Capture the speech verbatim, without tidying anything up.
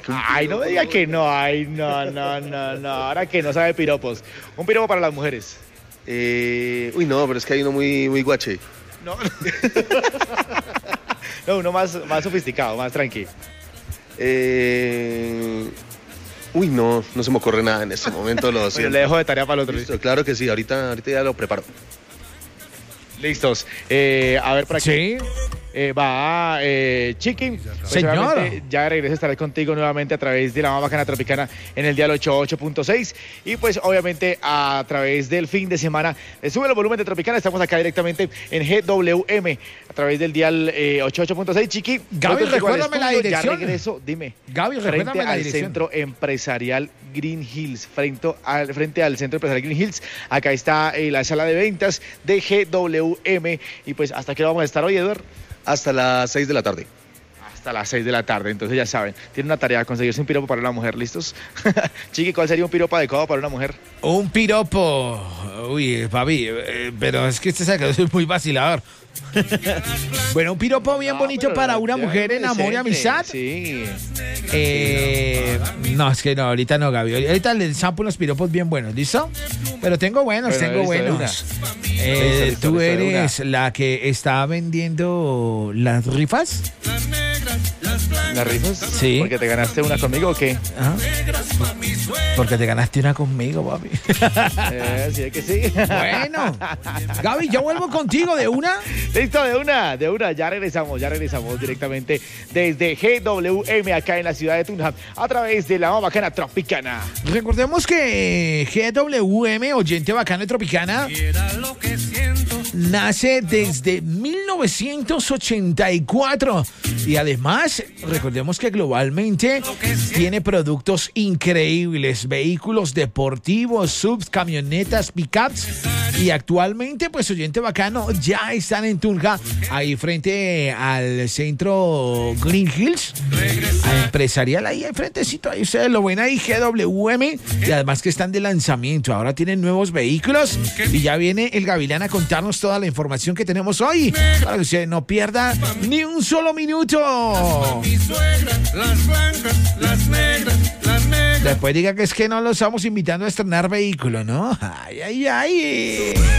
Ay, no me diga que no, ay, no, no, no, no, ahora que no sabe piropos. Un piropo para las mujeres. Eh, uy, no, pero es que hay uno muy, muy guache. No, no uno más, más sofisticado, más tranqui. Eh, uy, no, no se me ocurre nada en este momento. Lo Bueno, le dejo de tarea para el otro. Listo, claro que sí, ahorita, ahorita ya lo preparo. Listos. Eh, a ver, para aquí. Sí. Eh, va eh, Chiqui. Pues Señor. obviamente ya regreso, estaré contigo nuevamente a través de la más bacana tropicana en el dial ochenta y ocho punto seis y pues obviamente a través del fin de semana de Sube el Volumen de Tropicana. Estamos acá directamente en G W M a través del dial eh, ochenta y ocho punto seis. Chiqui, Gaby, recuérdame la dirección. Ya regreso, dime. Gaby, frente recuérdame la al dirección. Centro Empresarial Green Hills, frente al, frente al Centro Empresarial Green Hills. Acá está eh, la sala de ventas de G W M y pues hasta que vamos a estar hoy, Eduardo. Hasta las seis de la tarde. Hasta las seis de la tarde, entonces ya saben, tiene una tarea, conseguirse un piropo para una mujer, ¿listos? Chiqui, ¿cuál sería un piropo adecuado para una mujer? Un piropo. Uy, papi, eh, pero es que usted sabe que soy muy vacilador. Bueno, un piropo bien No, bonito pero para una ya mujer en amor y decente, amistad. Sí. Eh, no, es que no, ahorita no, Gaby. Ahorita les zampo unos piropos bien buenos, ¿listo? Pero tengo buenos, Bueno, tengo listo, de buenos. una. Eh, Listo, listo, ¿Tú listo, de eres la que está vendiendo las rifas? ¿Las rifas? Sí. ¿Porque te ganaste una conmigo o qué? Ajá. Porque te ganaste una conmigo, papi. Eh, sí, es que sí. Bueno, Gaby, yo vuelvo contigo de una. Listo, de una, de una, ya regresamos, ya regresamos directamente desde G W M acá en la ciudad de Tunja a través de la más bacana tropicana. Recordemos que G W M, oyente bacana y tropicana, nace desde mil novecientos ochenta y cuatro y además recordemos que globalmente tiene productos increíbles, vehículos deportivos, subs, camionetas, pickups y actualmente pues oyente bacano ya están en Tunja, ahí frente al centro Green Hills, a empresarial ahí enfrentecito, ahí ustedes lo ven ahí, G W M, y además que están de lanzamiento, ahora tienen nuevos vehículos y ya viene el Gavilán a contarnos toda la información que tenemos hoy para que usted no pierda ni un solo minuto. Después diga que es que no los estamos invitando a estrenar vehículo, ¿no? Ay, ay, ay.